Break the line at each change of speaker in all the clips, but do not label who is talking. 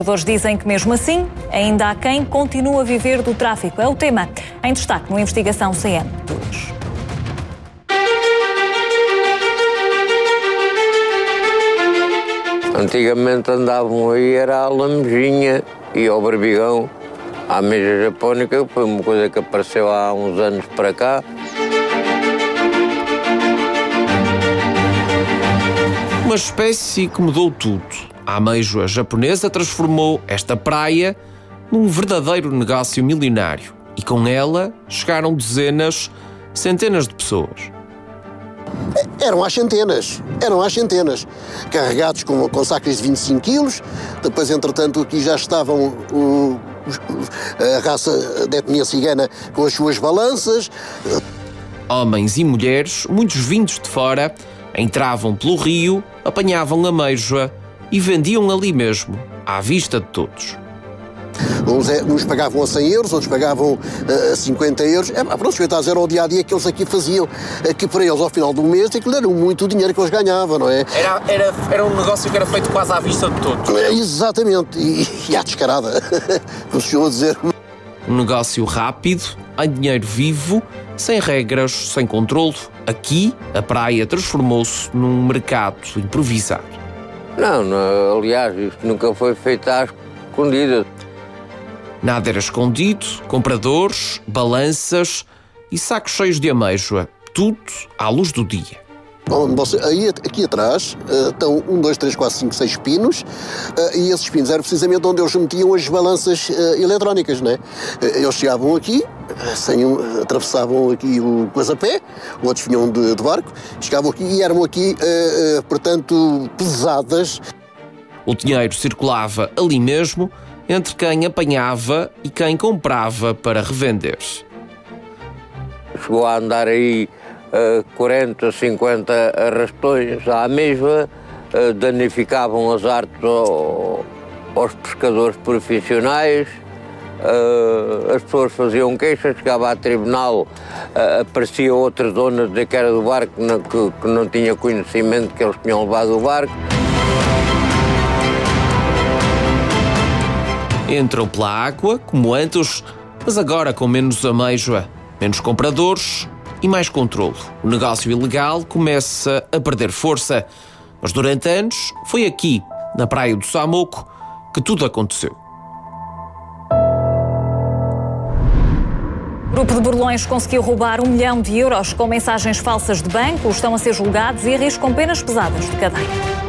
Os dizem que, mesmo assim, ainda há quem continua a viver do tráfico. É o tema em destaque no Investigação CM de hoje.
Antigamente andavam aí, era a lambejinha e ao barbigão, à mesa japónica, foi uma coisa que apareceu há uns anos para cá.
Uma espécie que mudou tudo. A ameijoa japonesa transformou esta praia num verdadeiro negócio milionário e com ela chegaram centenas de pessoas.
Eram às centenas, carregados com sacas de 25 quilos, depois entretanto aqui já estavam a raça da etnia cigana com as suas balanças.
Homens e mulheres, muitos vindos de fora, entravam pelo rio, apanhavam a ameijoa e vendiam ali mesmo, à vista de todos.
Uns pagavam a 100 euros, outros pagavam a 50 euros. Pronto, os coitados era o dia-a-dia que eles aqui faziam, que para eles, ao final do mês, aquilo era muito dinheiro que eles ganhavam, não é?
Era um negócio que era feito quase à vista de todos.
Exatamente, e à descarada, como se costuma dizer.
Um negócio rápido, em dinheiro vivo, sem regras, sem controlo. Aqui, a praia transformou-se num mercado improvisado.
Não, aliás, isto nunca foi feito às escondidas.
Nada era escondido, compradores, balanças e sacos cheios de ameijoa. Tudo à luz do dia.
Aqui atrás estão 1, 2, 3, 4, 5, 6 pinos e esses pinos eram precisamente onde eles metiam as balanças eletrónicas, não é? Eles chegavam aqui, atravessavam aqui o coisa a pé, outros vinham de barco, chegavam aqui e eram aqui, portanto, pesadas.
O dinheiro circulava ali mesmo, entre quem apanhava e quem comprava para revender.
Chegou a andar aí 40, 50 arrastões à mesma, danificavam as artes aos pescadores profissionais, as pessoas faziam queixas, chegava a tribunal, aparecia outra dona de que era do barco que não tinha conhecimento que eles tinham levado o barco.
Entram pela água, como antes, mas agora com menos ameijoa, menos compradores e mais controlo. O negócio ilegal começa a perder força. Mas durante anos foi aqui, na praia do Samoco, que tudo aconteceu.
O grupo de burlões conseguiu roubar 1 milhão de euros com mensagens falsas de banco. Estão a ser julgados e arriscam penas pesadas de cadeia.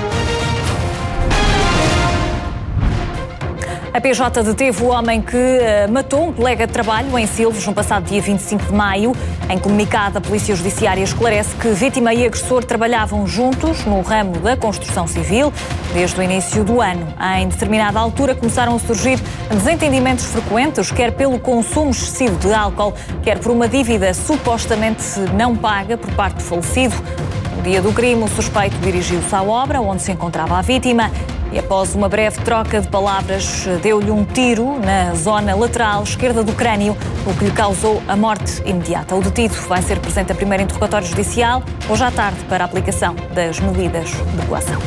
A PJ deteve o homem que matou um colega de trabalho em Silves no passado dia 25 de maio. Em comunicado, a Polícia Judiciária esclarece que vítima e agressor trabalhavam juntos no ramo da construção civil desde o início do ano. Em determinada altura começaram a surgir desentendimentos frequentes, quer pelo consumo excessivo de álcool, quer por uma dívida supostamente não paga por parte do falecido. No dia do crime, o suspeito dirigiu-se à obra onde se encontrava a vítima e, após uma breve troca de palavras, deu-lhe um tiro na zona lateral esquerda do crânio, o que lhe causou a morte imediata. O detido vai ser presente a primeiro interrogatório judicial hoje à tarde para a aplicação das medidas de coação.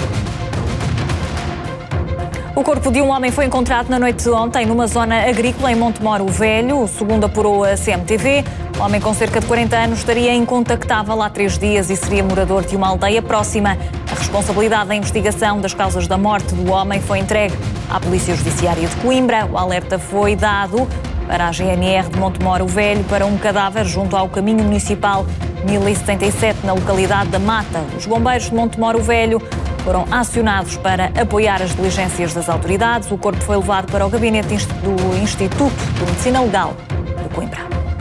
O corpo de um homem foi encontrado na noite de ontem numa zona agrícola em Montemoro Velho, segundo apurou a CMTV. O homem com cerca de 40 anos estaria incontactável há 3 dias e seria morador de uma aldeia próxima. A responsabilidade da investigação das causas da morte do homem foi entregue à Polícia Judiciária de Coimbra. O alerta foi dado para a GNR de Montemoro Velho para um cadáver junto ao caminho municipal 1077, na localidade da Mata. Os bombeiros de Montemoro Velho foram acionados para apoiar as diligências das autoridades. O corpo foi levado para o gabinete do Instituto de Medicina Legal de Coimbra.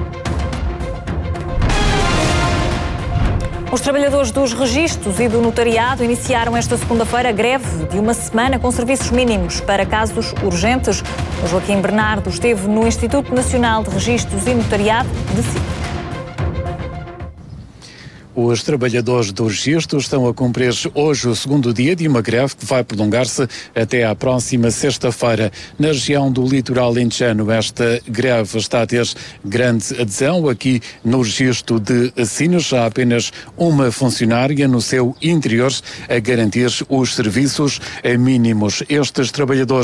Os trabalhadores dos registros e do notariado iniciaram esta segunda-feira greve de uma semana com serviços mínimos para casos urgentes. O Joaquim Bernardo esteve no Instituto Nacional de Registros e Notariado de Sintra.
Os trabalhadores do registro estão a cumprir hoje o segundo dia de uma greve que vai prolongar-se até à próxima sexta-feira. Na região do litoral alentejano, esta greve está a ter grande adesão. Aqui no registro de Sines há apenas uma funcionária no seu interior a garantir os serviços mínimos. Estes trabalhadores